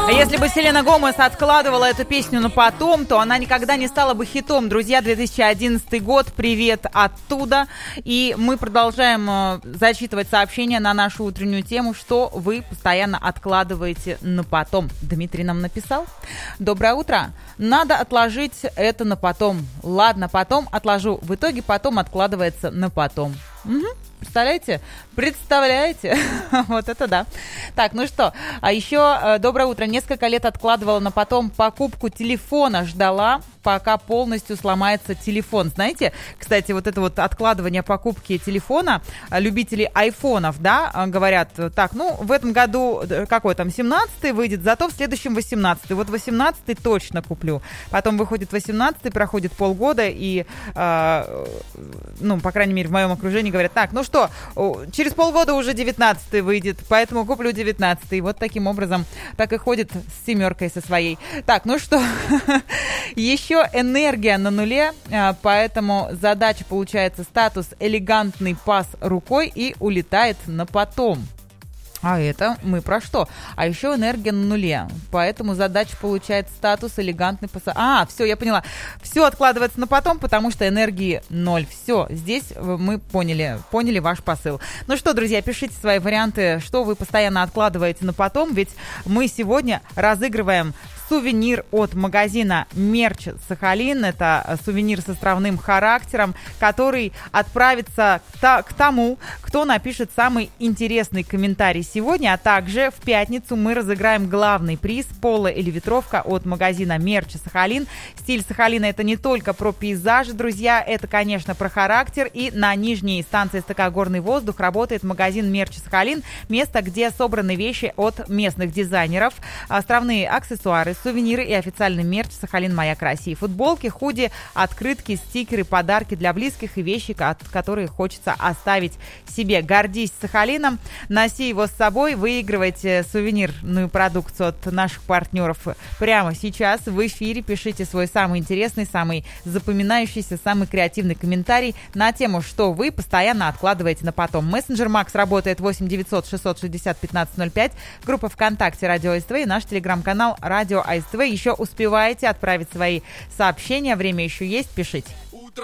Если бы Селена Гомес откладывала эту песню на потом, то она никогда не стала бы хитом. Друзья, 2011 год, привет оттуда. И мы продолжаем зачитывать сообщения на нашу утреннюю тему, что вы постоянно откладываете на потом. Дмитрий нам написал. Доброе утро. Надо отложить это на потом. Ладно, потом отложу. В итоге потом откладывается на потом. Угу. Представляете? Представляете? Вот это да. Так, ну что, а еще доброе утро. Несколько лет откладывала на потом покупку телефона. Ждала, пока полностью сломается телефон. Знаете, кстати, вот это вот откладывание покупки телефона, любители айфонов, да, говорят, так, ну, в этом году, какой там, 17-й выйдет, зато в следующем 18-й. Вот 18-й точно куплю. Потом выходит 18-й, проходит полгода, и, ну, по крайней мере, в моем окружении говорят, так, ну что, через полгода уже 19-й выйдет, поэтому куплю 19-й. Вот таким образом так и ходит с семеркой со своей. Так, ну что, еще энергия на нуле, поэтому задача получается статус элегантный пас рукой и улетает на потом. А это мы про что? А еще энергия на нуле. Поэтому задача получает статус элегантный пассажир. Все, я поняла. Все откладывается на потом, потому что энергии ноль. Все, здесь мы поняли ваш посыл. Ну что, друзья, пишите свои варианты, что вы постоянно откладываете на потом, ведь мы сегодня разыгрываем сувенир от магазина «Мерч Сахалин». Это сувенир с островным характером, который отправится к тому, кто напишет самый интересный комментарий сегодня. А также в пятницу мы разыграем главный приз – поло или ветровка от магазина «Мерч Сахалин». Стиль Сахалина – это не только про пейзажи, друзья, это, конечно, про характер. И на нижней станции СТК «Горный воздух» работает магазин «Мерч Сахалин». Место, где собраны вещи от местных дизайнеров, островные аксессуары, сувениры и официальный мерч «Сахалин. Маяк России». Футболки, худи, открытки, стикеры, подарки для близких и вещи, которые хочется оставить себе. Гордись Сахалином, носи его с собой, выигрывайте сувенирную продукцию от наших партнеров прямо сейчас в эфире. Пишите свой самый интересный, самый запоминающийся, самый креативный комментарий на тему, что вы постоянно откладываете на потом. Мессенджер Макс работает 8 900 660 1505, группа ВКонтакте Радио СТВ и наш телеграм-канал Радио АСТВ. Еще успеваете отправить свои сообщения, время еще есть, пишите.